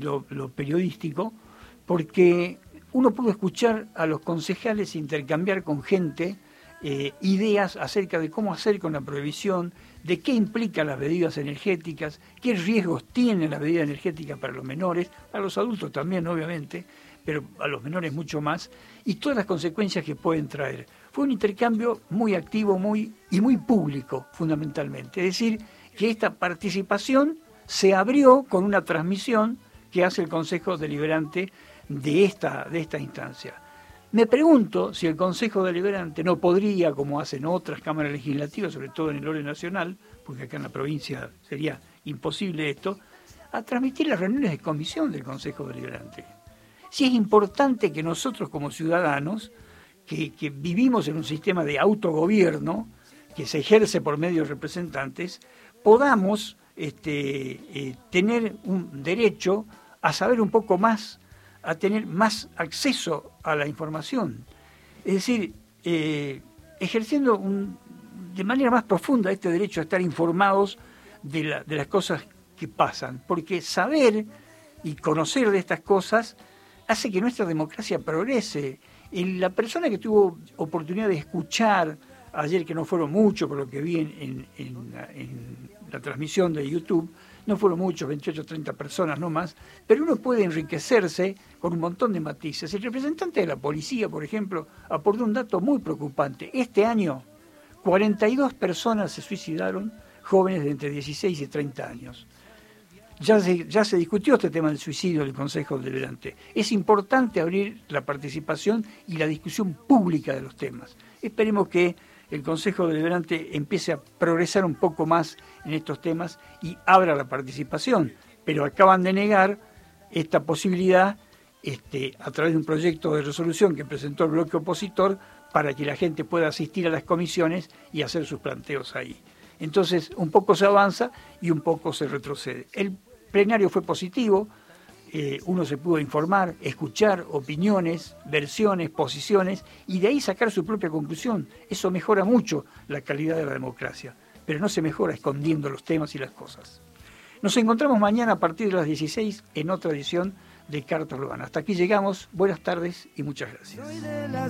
lo periodístico, porque uno pudo escuchar a los concejales intercambiar con gente ideas acerca de cómo hacer con la prohibición, de qué implican las bebidas energéticas, qué riesgos tienen las bebidas energéticas para los menores, para los adultos también, obviamente, pero a los menores mucho más, y todas las consecuencias que pueden traer. Fue un intercambio muy activo muy público, fundamentalmente. Es decir, que esta participación se abrió con una transmisión que hace el Consejo Deliberante de esta instancia. Me pregunto si el Consejo Deliberante no podría, como hacen otras cámaras legislativas, sobre todo en el orden nacional, porque acá en la provincia sería imposible esto, a transmitir las reuniones de comisión del Consejo Deliberante. Si es importante que nosotros como ciudadanos, que vivimos en un sistema de autogobierno, que se ejerce por medio de representantes, podamos tener un derecho a saber un poco más, a tener más acceso a la información. Es decir, ejerciendo de manera más profunda este derecho a estar informados de las cosas que pasan. Porque saber y conocer de estas cosas hace que nuestra democracia progrese. La persona que tuvo oportunidad de escuchar ayer, que no fueron muchos por lo que vi en la transmisión de YouTube, no fueron muchos, 28 o 30 personas no más, pero uno puede enriquecerse con un montón de matices. El representante de la policía, por ejemplo, aportó un dato muy preocupante. Este año, 42 personas se suicidaron, jóvenes de entre 16 y 30 años. Ya se discutió este tema del suicidio en el Consejo Deliberante. Es importante abrir la participación y la discusión pública de los temas. Esperemos que el Consejo Deliberante empiece a progresar un poco más en estos temas y abra la participación, pero acaban de negar esta posibilidad a través de un proyecto de resolución que presentó el bloque opositor para que la gente pueda asistir a las comisiones y hacer sus planteos ahí. Entonces, un poco se avanza y un poco se retrocede. El plenario fue positivo, uno se pudo informar, escuchar opiniones, versiones, posiciones, y de ahí sacar su propia conclusión. Eso mejora mucho la calidad de la democracia, pero no se mejora escondiendo los temas y las cosas. Nos encontramos mañana a partir de las 16 en otra edición de Carta Urbana. Hasta aquí llegamos, buenas tardes y muchas gracias.